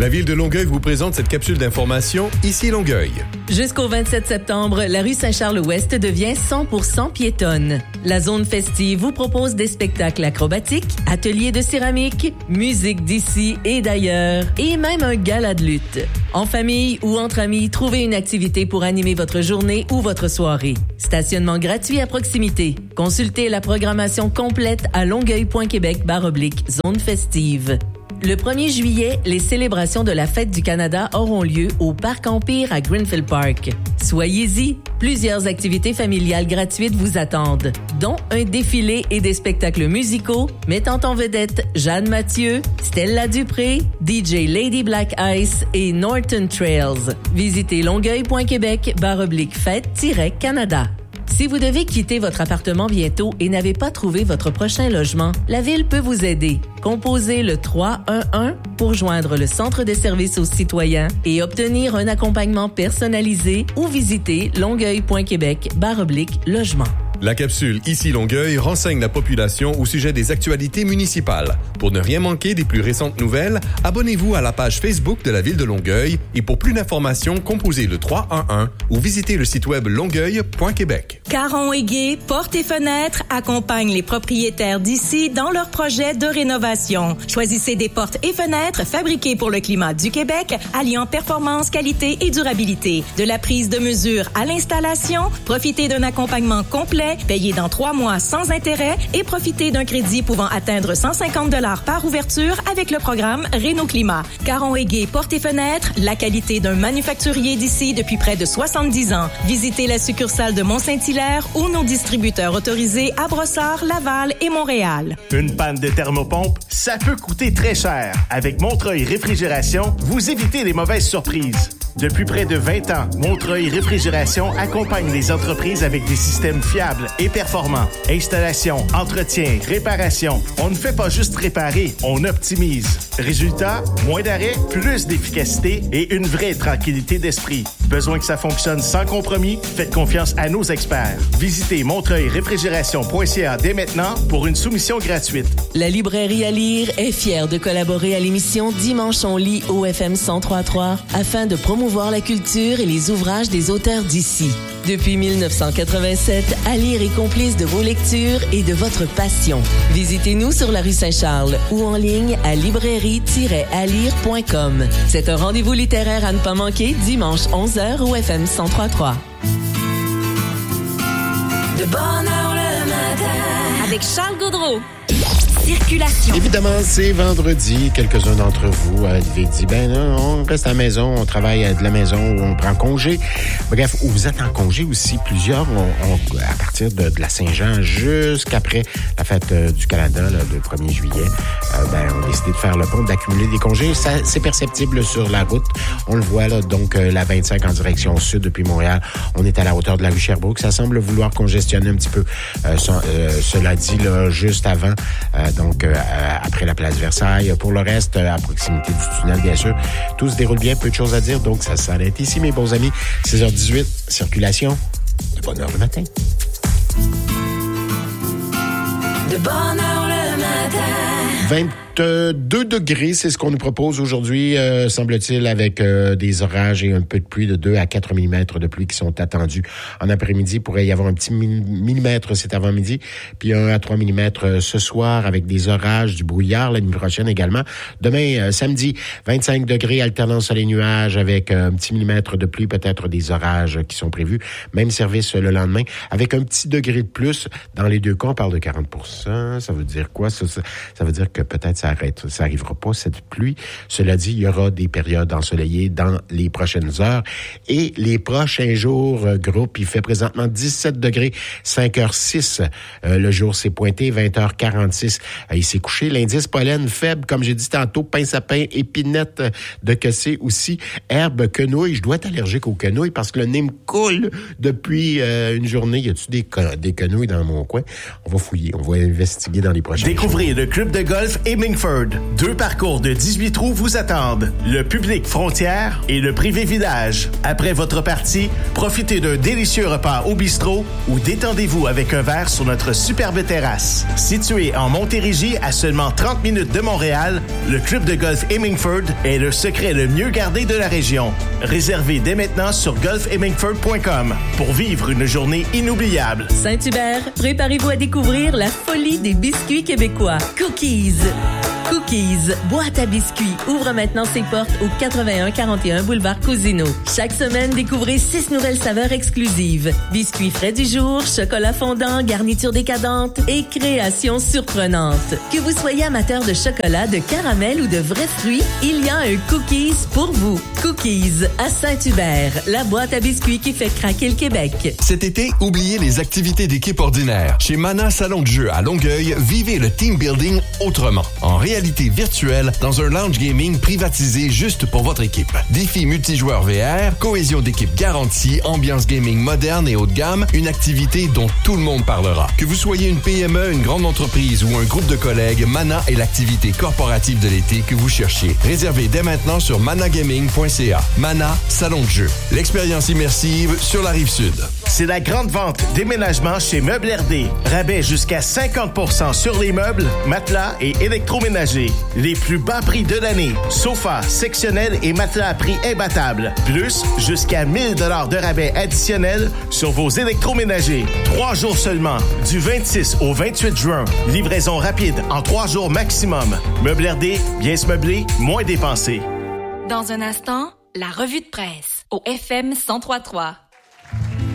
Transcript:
La ville de Longueuil vous présente cette capsule d'information Ici Longueuil. Jusqu'au 27 septembre, la rue Saint-Charles-Ouest devient 100% piétonne. La zone festive vous propose des spectacles acrobatiques, ateliers de céramique, musique d'ici et d'ailleurs, et même un gala de lutte. En famille ou entre amis, trouvez une activité pour animer votre journée ou votre soirée. Stationnement gratuit à proximité. Consultez la programmation complète à longueuil.québec/zone festive. Le 1er juillet, les célébrations de la Fête du Canada auront lieu au Parc Empire à Greenfield Park. Soyez-y, plusieurs activités familiales gratuites vous attendent, dont un défilé et des spectacles musicaux mettant en vedette Jeanne Mathieu, Stella Dupré, DJ Lady Black Ice et Norton Trails. Visitez longueuil.québec/fête-canada. Si vous devez quitter votre appartement bientôt et n'avez pas trouvé votre prochain logement, la Ville peut vous aider. Composez le 311 pour joindre le Centre de services aux citoyens et obtenir un accompagnement personnalisé ou visiter longueuil.québec/logement. La capsule Ici Longueuil renseigne la population au sujet des actualités municipales. Pour ne rien manquer des plus récentes nouvelles, abonnez-vous à la page Facebook de la Ville de Longueuil et pour plus d'informations, composez le 311 ou visitez le site web longueuil.québec. Caron et Gué, Portes et Fenêtres accompagnent les propriétaires d'ici dans leurs projets de rénovation. Choisissez des portes et fenêtres fabriquées pour le climat du Québec, alliant performance, qualité et durabilité. De la prise de mesure à l'installation, profitez d'un accompagnement complet, payé dans 3 mois sans intérêt et profitez d'un crédit pouvant atteindre 150 $ par ouverture avec le programme Réno-Climat. Caron et Gué, Portes et Fenêtres, la qualité d'un manufacturier d'ici depuis près de 70 ans. Visitez la succursale de Mont-Saint-Hilaire ou nos distributeurs autorisés à Brossard, Laval et Montréal. Une panne de thermopompe, ça peut coûter très cher. Avec Montreuil Réfrigération, vous évitez les mauvaises surprises. Depuis près de 20 ans, Montreuil Réfrigération accompagne les entreprises avec des systèmes fiables et performants. Installation, entretien, réparation. On ne fait pas juste réparer, on optimise. Résultat, moins d'arrêts, plus d'efficacité et une vraie tranquillité d'esprit. Besoin que ça fonctionne sans compromis? Faites confiance à nos experts. Visitez montreuilréfrigération.ca dès maintenant pour une soumission gratuite. La librairie à lire est fière de collaborer à l'émission Dimanche on lit au FM 103.3 afin de promouvoir la culture et les ouvrages des auteurs d'ici. Depuis 1987, à lire est complice de vos lectures et de votre passion. Visitez-nous sur la rue Saint-Charles ou en ligne à librairie-alire.com. C'est un rendez-vous littéraire à ne pas manquer dimanche 11h au FM 103.3. De bonne heure le matin avec Charles Gaudreau. Circulation. Évidemment, c'est vendredi. Quelques-uns d'entre vous avaient dit, on reste à la maison, on travaille de la maison ou on prend congé. Bref, ou vous êtes en congé aussi. Plusieurs, à partir de la Saint-Jean jusqu'après la fête du Canada, là, le 1er juillet, ont décidé de faire le pont, d'accumuler des congés. Ça, c'est perceptible sur la route. On le voit, là, donc la 25 en direction sud depuis Montréal. On est à la hauteur de la rue Sherbrooke. Ça semble vouloir congestionner un petit peu. Cela dit, là, juste avant, après la place Versailles. Pour le reste, à proximité du tunnel, bien sûr, tout se déroule bien, peu de choses à dire, donc ça s'arrête ici, mes bons amis. 6h18, circulation, de bonne heure le matin. De bonne heure le matin. 22 degrés, c'est ce qu'on nous propose aujourd'hui, semble-t-il, avec des orages et un peu de pluie de 2 à 4 mm de pluie qui sont attendus en après-midi. Il pourrait y avoir un petit millimètre cet avant-midi, puis 1 à 3 mm ce soir avec des orages, du brouillard la nuit prochaine également. Demain, samedi, 25 degrés, alternance soleil-nuage avec un petit millimètre de pluie, peut-être des orages qui sont prévus. Même service le lendemain, avec un petit degré de plus. Dans les deux cas, on parle de 40%. Ça veut dire quoi? Ça veut dire que peut-être ça arrivera pas, cette pluie. Cela dit, il y aura des périodes ensoleillées dans les prochaines heures. Et les prochains jours, groupe, il fait présentement 17 degrés, 5h06. Le jour s'est pointé, 20h46. Il s'est couché. L'indice pollen faible, comme j'ai dit tantôt, pain sapin, épinette de quessé aussi, herbe, quenouille. Je dois être allergique aux quenouilles parce que le nez me coule depuis une journée. Y a-tu des quenouilles dans mon coin? On va fouiller, on va investiguer dans les prochains jours. Découvrez le club de golf Hemingway Hemingford. 2 parcours de 18 trous vous attendent. Le public frontière et le privé village. Après votre partie, profitez d'un délicieux repas au bistrot ou détendez-vous avec un verre sur notre superbe terrasse. Situé en Montérégie à seulement 30 minutes de Montréal, le club de golf Hemingford est le secret le mieux gardé de la région. Réservez dès maintenant sur golfhemingford.com pour vivre une journée inoubliable. Saint-Hubert, préparez-vous à découvrir la folie des biscuits québécois. Cookies. Cookies, boîte à biscuits, ouvre maintenant ses portes au 8141 boulevard Cousineau. Chaque semaine, découvrez 6 nouvelles saveurs exclusives. Biscuits frais du jour, chocolat fondant, garniture décadente et créations surprenantes. Que vous soyez amateur de chocolat, de caramel ou de vrais fruits, il y a un Cookies pour vous. Cookies à Saint-Hubert, la boîte à biscuits qui fait craquer le Québec. Cet été, oubliez les activités d'équipe ordinaires. Chez Mana Salon de jeu à Longueuil, vivez le team building autrement. En réalité virtuelle, dans un lounge gaming privatisé juste pour votre équipe. Défis multijoueurs VR, cohésion d'équipe garantie, ambiance gaming moderne et haut de gamme, une activité dont tout le monde parlera. Que vous soyez une PME, une grande entreprise ou un groupe de collègues, Mana est l'activité corporative de l'été que vous cherchiez. Réservez dès maintenant sur managaming.ca. Mana Salon de jeu. L'expérience immersive sur la Rive-Sud. C'est la grande vente déménagement chez Meubles RD. Rabais jusqu'à 50% sur les meubles, matelas et électroménagers. Les plus bas prix de l'année. Sofas, sectionnels et matelas à prix imbattable. Plus, jusqu'à 1000 $ de rabais additionnels sur vos électroménagers. 3 jours seulement, du 26 au 28 juin. Livraison rapide en 3 jours maximum. Meubles RD, bien se meubler, moins dépenser. Dans un instant, la revue de presse au FM 103.3.